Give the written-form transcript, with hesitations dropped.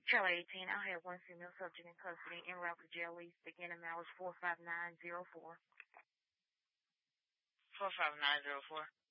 Charlie 18, I have one female subject in custody en route to jail lease beginning hours 45904. 45904.